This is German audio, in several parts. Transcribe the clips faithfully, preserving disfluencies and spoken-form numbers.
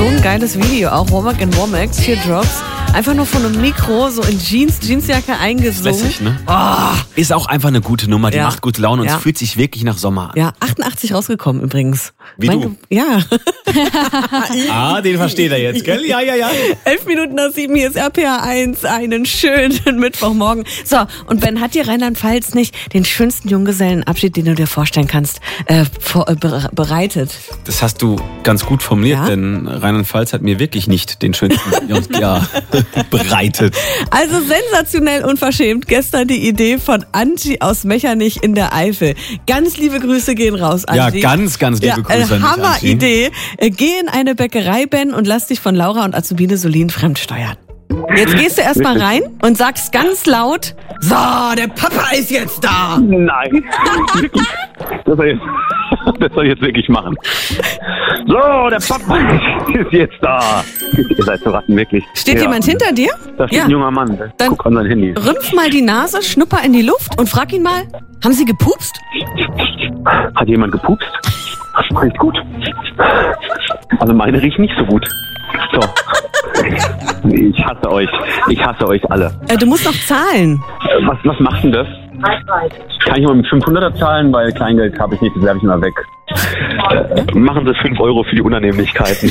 so ein geiles Video, auch Womack and Womack, Teardrops. Einfach nur von einem Mikro, so in Jeans, Jeansjacke eingesungen. Lässig, ne? Oh. Ist auch einfach eine gute Nummer, die Ja. macht gute Laune und Ja. es fühlt sich wirklich nach Sommer an. Ja, achtundachtzig rausgekommen übrigens. Wie Mein du. Ge- Ja. Ah, den versteht er jetzt, gell? Ja, ja, ja. Elf Minuten nach sieben, hier ist R P H eins. Einen schönen Mittwochmorgen. So, und Ben, hat dir Rheinland-Pfalz nicht den schönsten Junggesellenabschied, den du dir vorstellen kannst, äh, vor, äh, bere- bereitet? Das hast du ganz gut formuliert, Ja? denn Rheinland-Pfalz hat mir wirklich nicht den schönsten Jahr bereitet. Also sensationell unverschämt. Gestern die Idee von Angie aus Mechernich in der Eifel. Ganz liebe Grüße gehen raus, Ja, Angie. ganz, ganz liebe Ja, Grüße eine an dich, Angie. Hammeridee. Äh, Geh in eine Bäckerei, Ben, und lass dich von Laura und Azubine Solin fremdsteuern. Jetzt gehst du erstmal rein und sagst ganz laut, so, der Papa ist jetzt da. Nein, wirklich. Das soll, jetzt, das soll ich jetzt wirklich machen. So, der Papa ist jetzt da. Ihr seid so Ratten, wirklich. Steht Ja. jemand hinter dir? Da steht Ja. ein junger Mann. Der Dann- guckt an sein Handy. Rümpf mal die Nase, schnupper in die Luft und frag ihn mal, haben Sie gepupst? Hat jemand gepupst? Das riecht gut. Also meine riecht nicht so gut. So. Ich hasse euch. Ich hasse euch alle. Äh, du musst noch zahlen. Äh, Was, was macht denn das? Kann ich mal mit fünfhunderter zahlen, weil Kleingeld habe ich nicht, das werfe ich mal weg. Äh, machen Sie fünf Euro für die Unannehmlichkeiten.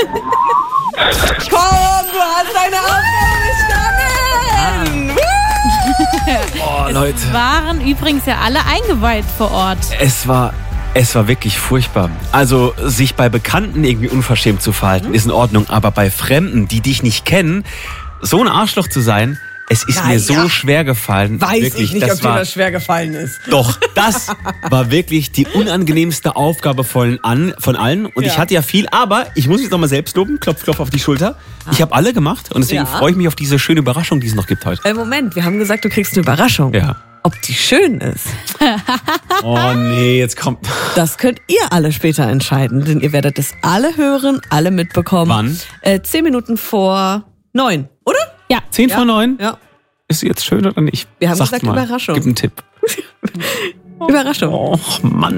Komm, du hast deine Aufgabe bestanden! Oh, Leute. Waren übrigens ja alle eingeweiht vor Ort. Es war, es war wirklich furchtbar. Also, sich bei Bekannten irgendwie unverschämt zu verhalten, ist in Ordnung. Aber bei Fremden, die dich nicht kennen, so ein Arschloch zu sein, es ist Na mir so ja. schwer gefallen. Weiß wirklich, ich nicht, das ob dir war, das schwer gefallen ist. Doch, das war wirklich die unangenehmste Aufgabe von, an, von allen. Und Ja. ich hatte ja viel, aber ich muss mich nochmal selbst loben. Klopf, klopf auf die Schulter. Ich habe alle gemacht und deswegen Ja. freue ich mich auf diese schöne Überraschung, die es noch gibt heute. Äh, Moment, wir haben gesagt, du kriegst eine Überraschung. Ja. Ob die schön ist, Oh nee, jetzt kommt... das könnt ihr alle später entscheiden. Denn ihr werdet es alle hören, alle mitbekommen. Wann? Äh, zehn Minuten vor neun, oder? Ja. Zehn vor neun? Ja. Ist sie jetzt schön oder nicht? Wir haben Sagt gesagt mal. Überraschung. Gib einen Tipp. Überraschung. Oh Mann.